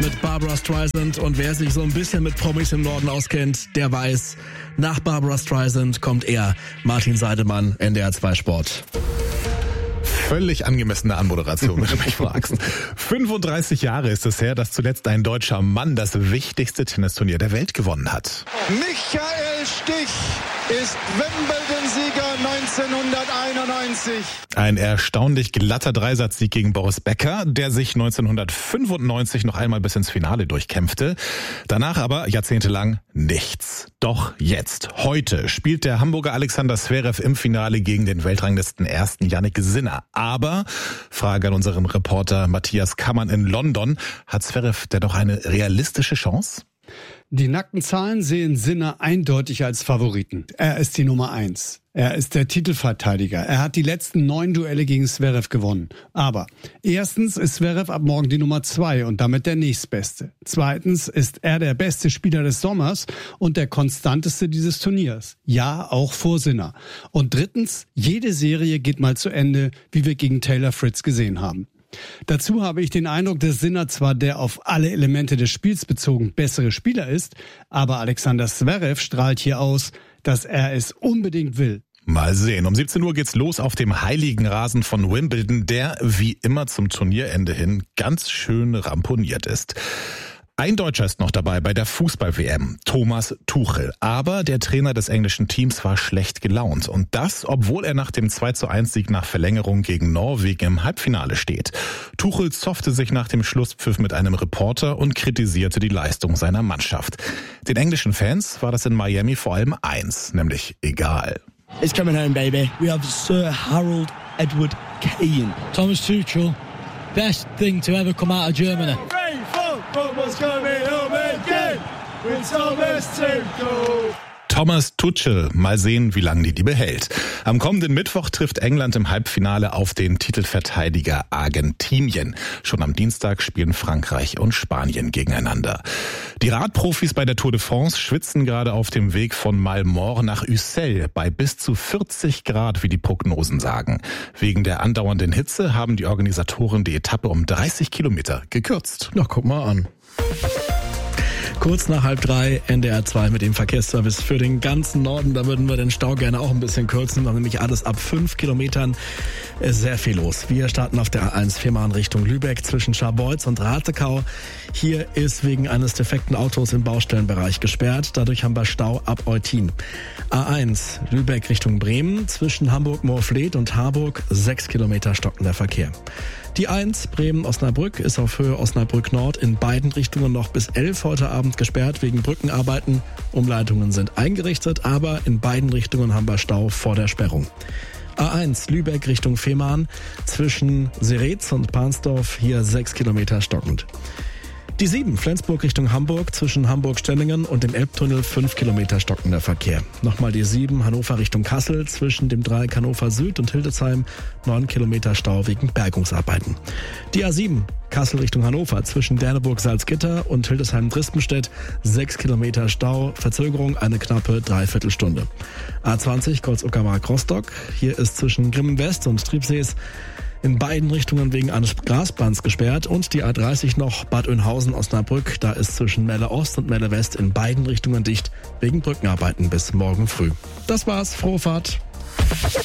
mit Barbra Streisand. Und wer sich so ein bisschen mit Promis im Norden auskennt, der weiß, nach Barbra Streisand kommt er, Martin Seidemann, NDR 2 Sport. Völlig angemessene Anmoderation, wenn du mich fragst. 35 Jahre ist es her, dass zuletzt ein deutscher Mann das wichtigste Tennisturnier der Welt gewonnen hat. Michael Stich ist Wimbledon-Sieger 1991. Ein erstaunlich glatter Dreisatzsieg gegen Boris Becker, der sich 1995 noch einmal bis ins Finale durchkämpfte. Danach aber jahrzehntelang nichts. Doch jetzt, heute, spielt der Hamburger Alexander Zverev im Finale gegen den Weltranglisten ersten Jannik Sinner. Aber, Frage an unseren Reporter Matthias Kammann in London, hat Zverev denn noch eine realistische Chance? Die nackten Zahlen sehen Sinner eindeutig als Favoriten. Er ist die Nummer 1. Er ist der Titelverteidiger. Er hat die letzten 9 Duelle gegen Zverev gewonnen. Aber erstens ist Zverev ab morgen die Nummer 2 und damit der nächstbeste. Zweitens ist er der beste Spieler des Sommers und der konstanteste dieses Turniers. Ja, auch vor Sinner. Und drittens, jede Serie geht mal zu Ende, wie wir gegen Taylor Fritz gesehen haben. Dazu habe ich den Eindruck, dass Sinner zwar der auf alle Elemente des Spiels bezogen bessere Spieler ist, aber Alexander Zverev strahlt hier aus, dass er es unbedingt will. Mal sehen. Um 17 Uhr geht's los auf dem heiligen Rasen von Wimbledon, der wie immer zum Turnierende hin ganz schön ramponiert ist. Ein Deutscher ist noch dabei bei der Fußball-WM, Thomas Tuchel. Aber der Trainer des englischen Teams war schlecht gelaunt. Und das, obwohl er nach dem 2:1-Sieg nach Verlängerung gegen Norwegen im Halbfinale steht. Tuchel zoffte sich nach dem Schlusspfiff mit einem Reporter und kritisierte die Leistung seiner Mannschaft. Den englischen Fans war das in Miami vor allem eins, nämlich egal. It's coming home, baby. We have Sir Harold Edward Kane. Thomas Tuchel, best thing to ever come out of Germany. Football's coming home again with Thomas Tuchel. Thomas Tuchel, mal sehen, wie lange die behält. Am kommenden Mittwoch trifft England im Halbfinale auf den Titelverteidiger Argentinien. Schon am Dienstag spielen Frankreich und Spanien gegeneinander. Die Radprofis bei der Tour de France schwitzen gerade auf dem Weg von Malmort nach Ussel bei bis zu 40 Grad, wie die Prognosen sagen. Wegen der andauernden Hitze haben die Organisatoren die Etappe um 30 Kilometer gekürzt. Na, guck mal an. Kurz nach 2:30 NDR 2 mit dem Verkehrsservice für den ganzen Norden. Da würden wir den Stau gerne auch ein bisschen kürzen, weil nämlich alles ab 5 Kilometern ist sehr viel los. Wir starten auf der A1 Fehmarn Richtung Lübeck zwischen Scharbeutz und Ratekau. Hier ist wegen eines defekten Autos im Baustellenbereich gesperrt. Dadurch haben wir Stau ab Eutin. A1 Lübeck Richtung Bremen zwischen Hamburg-Moorfleet und Harburg 6 Kilometer stockender Verkehr. Die 1 Bremen-Osnabrück ist auf Höhe Osnabrück-Nord in beiden Richtungen noch bis 11 heute Abend gesperrt wegen Brückenarbeiten. Umleitungen sind eingerichtet, aber in beiden Richtungen haben wir Stau vor der Sperrung. A1 Lübeck Richtung Fehmarn zwischen Seretz und Pansdorf hier 6 Kilometer stockend. Die 7 Flensburg Richtung Hamburg zwischen Hamburg-Stellingen und dem Elbtunnel 5 Kilometer stockender Verkehr. Nochmal die 7 Hannover Richtung Kassel zwischen dem Dreieck Hannover Süd und Hildesheim 9 Kilometer Stau wegen Bergungsarbeiten. Die A7 Kassel Richtung Hannover zwischen Derneburg-Salzgitter und Hildesheim-Drispenstedt 6 Kilometer Stau, Verzögerung eine knappe Dreiviertelstunde. A20 Kreuz-Uckermark-Rostock, hier ist zwischen Grimmen-West und Triebsees in beiden Richtungen wegen eines Grasbands gesperrt und die A30 noch Bad Oeynhausen-Osnabrück, da ist zwischen Melle Ost und Melle West in beiden Richtungen dicht wegen Brückenarbeiten bis morgen früh. Das war's, frohe Fahrt.